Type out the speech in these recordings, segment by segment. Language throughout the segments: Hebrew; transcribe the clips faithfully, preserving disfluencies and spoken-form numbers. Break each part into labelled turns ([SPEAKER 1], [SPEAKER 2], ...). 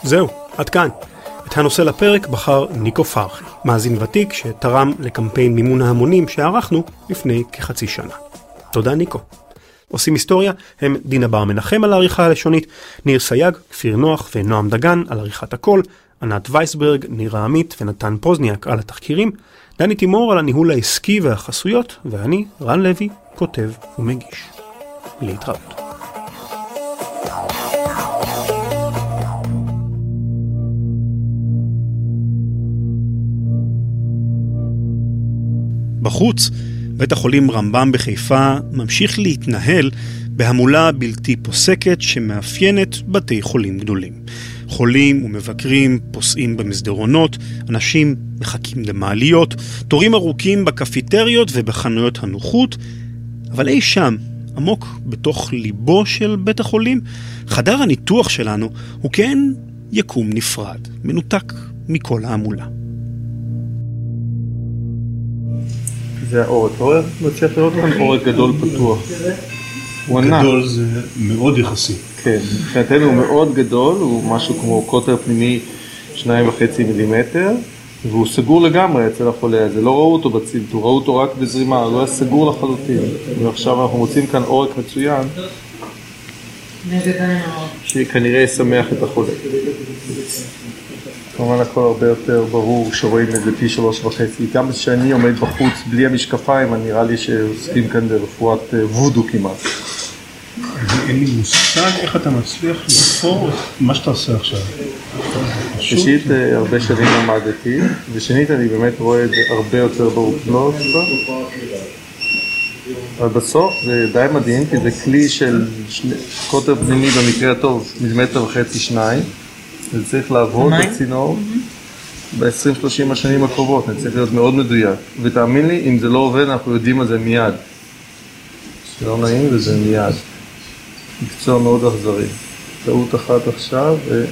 [SPEAKER 1] זהו, עד כאן. את הנושא לפרק בחר ניקו פרחי, מאזין ותיק שתרם לקמפיין מימון ההמונים שערכנו לפני כחצי שנה. תודה ניקו. עושים היסטוריה הם דינה בר מנחם על העריכה הלשונית, ניר סייג, כפיר נוח ונועם דגן על עריכת הקול, ענת וייסברג, נירה עמית ונתן פוזניאק על התחקירים, דני תימור על הניהול העסקי והחסויות, ואני, רן לוי, כותב ומגיש. להתראות. בחוץ, בית החולים רמב"ם בחיפה ממשיך להתנהל בהמולה בלתי פוסקת שמאפיינת בתי חולים גדולים. חולים ומבקרים פוסעים במסדרונות, אנשים מחכים למעליות, תורים ארוכים בקפיטריות ובחנויות הנוחות, אבל אי שם, עמוק בתוך ליבו של בית החולים, חדר הניתוח שלנו הוא כן יקום נפרד, מנותק מכל ההמולה.
[SPEAKER 2] זה העורק, העורק מצליח לראות כאן עורק גדול פתוח.
[SPEAKER 3] גדול זה מאוד יחסי.
[SPEAKER 2] כן, מבחינתנו הוא מאוד גדול, הוא משהו כמו קוטר פנימי שניים וחצי מילימטר, והוא סגור לגמרי אצל החולה, זה לא ראו אותו בצילטור, ראו אותו רק בזרימה, הוא היה סגור לחלוטין. ועכשיו אנחנו מוצאים כאן עורק מצוין, שכנראה ישמח את החולה. כמובן הכל הרבה יותר ברור שרואים את זה פי שלוש וחצי. גם כשאני עומד בחוץ בלי המשקפיים, נראה לי שעוסקים כאן ברפואת וודו כמעט.
[SPEAKER 3] אין לי מושג איך אתה מצליח לפור את מה שאתה עושה עכשיו.
[SPEAKER 2] ראשית, הרבה שנים למדתי, ושנית אני באמת רואה את זה הרבה יותר ברור. לא, אבל בסוף זה די מדהים, כי זה כלי של קוטר פנימי במקרה הטוב, מילימטר וחצי שניים. זה צריך לעבוד בצינור ב-עשרים שלושים השנים הקרובות, זה צריך להיות מאוד מדויק. ותאמין לי, אם זה לא עובד, אנחנו יודעים על זה מיד. שלא נעים וזה מיד. מקצוע מאוד אכזרי. טעות אחת עכשיו ו...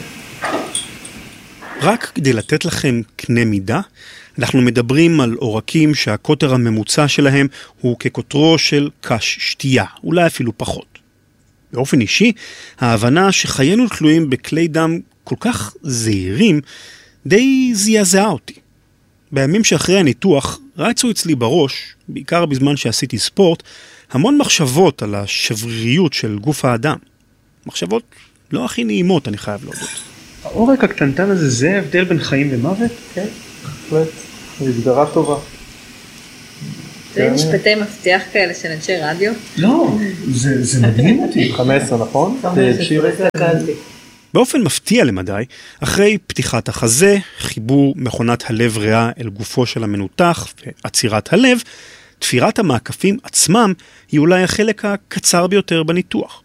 [SPEAKER 1] רק כדי לתת לכם קנה מידה, אנחנו מדברים על עורקים שהקוטר הממוצע שלהם הוא כקוטרו של קש שתייה, אולי אפילו פחות. באופן אישי, ההבנה שחיינו תלויים בכלי דם כל כך זהירים, די זעזעה אותי. בימים שאחרי הניתוח, רצו אצלי בראש, בעיקר בזמן שעשיתי ספורט, המון מחשבות על השבריריות של גוף האדם. מחשבות לא הכי נעימות, אני חייב להודות.
[SPEAKER 4] העורק הקטנטן הזה, זה הבדל בין חיים ומוות?
[SPEAKER 2] כן, בהחלט. הגדרה טובה.
[SPEAKER 5] זה משפטי מפתח כאלה של אנשי רדיו?
[SPEAKER 4] לא, זה מדהים אותי.
[SPEAKER 2] חמש עשרה, נכון?
[SPEAKER 1] באופן מפתיע למדי, אחרי פתיחת החזה, חיבור מכונת הלב ריאה אל גופו של המנותח ועצירת הלב, תפירת המעקפים עצמם היא אולי החלק הקצר ביותר בניתוח.